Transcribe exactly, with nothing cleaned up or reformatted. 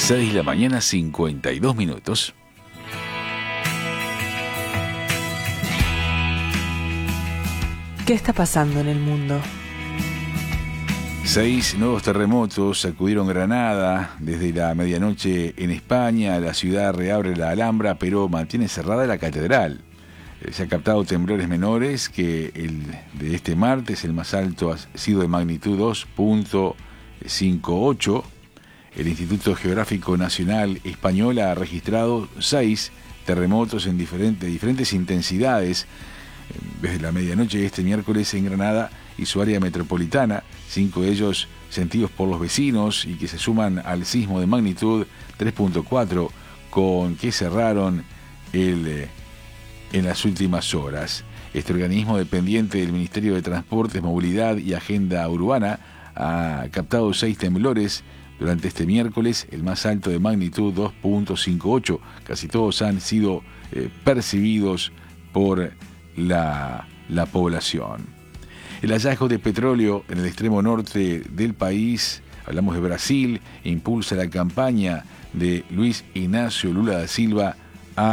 seis de la mañana, cincuenta y dos minutos. ¿Qué está pasando en el mundo? Seis nuevos terremotos sacudieron Granada desde la medianoche en España. La ciudad reabre la Alhambra, pero mantiene cerrada la catedral. Se han captado temblores menores que el de este martes. El más alto ha sido de magnitud dos punto cincuenta y ocho. El Instituto Geográfico Nacional Español ha registrado seis terremotos en diferentes, diferentes intensidades desde la medianoche de este miércoles en Granada y su área metropolitana, cinco de ellos sentidos por los vecinos y que se suman al sismo de magnitud tres punto cuatro con que cerraron el, eh, en las últimas horas. Este organismo dependiente del Ministerio de Transportes, Movilidad y Agenda Urbana ha captado seis temblores durante este miércoles, el más alto de magnitud dos punto cincuenta y ocho. Casi todos han sido eh, percibidos por la, la población. El hallazgo de petróleo en el extremo norte del país, hablamos de Brasil, impulsa la campaña de Luis Ignacio Lula da Silva